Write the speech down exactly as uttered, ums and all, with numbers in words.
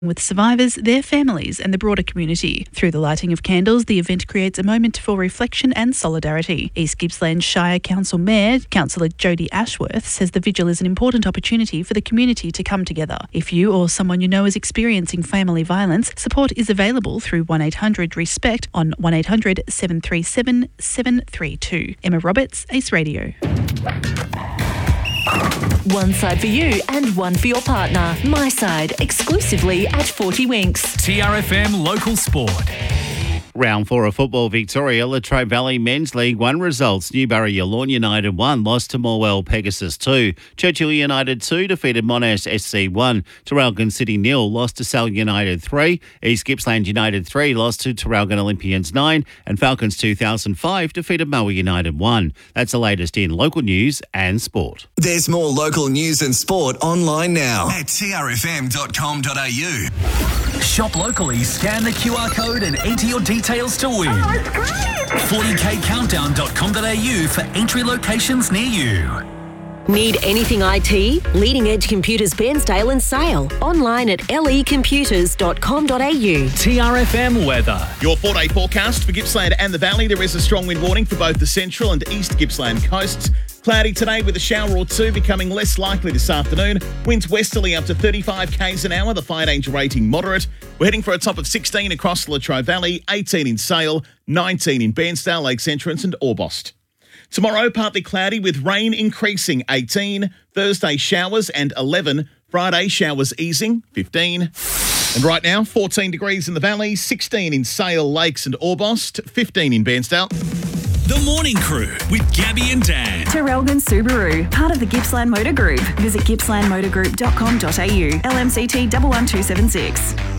with survivors, their families and the broader community. Through the lighting of candles, the event creates a moment for reflection and solidarity. East Gippsland Shire Council Mayor, Councillor Jodie Ashworth, says the vigil is an important opportunity for the community to come together. If you or someone you know is experiencing family violence, support is available through one eight hundred RESPECT on one eight hundred seven three seven seven three two. Emma Roberts, Ace Radio. One side for you and one for your partner. My Side, exclusively at forty Winks. T R F M Local Sport. Round four of football, Victoria, Latrobe Valley Men's League one results. Newbury Yallourn United one, lost to Morwell Pegasus two. Churchill United two, defeated Monash S C one. Traralgon City nil, lost to Sal United three. East Gippsland United three, lost to Traralgon Olympians nine. And Falcons two thousand five, defeated Moa United one. That's the latest in local news and sport. There's more local news and sport online now at t r f m dot com dot a u. Shop locally, scan the Q R code and enter your details to win. Oh, it's great! forty k countdown dot com dot a u for entry locations near you. Need anything I T? Leading Edge Computers Bairnsdale and Sale. Online at l e computers dot com dot a u. T R F M weather. Your four-day forecast for Gippsland and the Valley. There is a strong wind warning for both the central and east Gippsland coasts. Cloudy today with a shower or two, becoming less likely this afternoon. Winds westerly up to thirty-five k's an hour, the fire danger rating moderate. We're heading for a top of sixteen across the Latrobe Valley, eighteen in Sale, nineteen in Bairnsdale, Lakes Entrance and Orbost. Tomorrow, partly cloudy with rain increasing, eighteen. Thursday, showers and eleven. Friday, showers easing, fifteen. And right now, fourteen degrees in the Valley, sixteen in Sale, Lakes and Orbost, fifteen in Bairnsdale. The Morning Crew with Gabby and Dan. Traralgon Subaru, part of the Gippsland Motor Group. Visit gippsland motor group dot com dot a u. L M C T one one two seven six.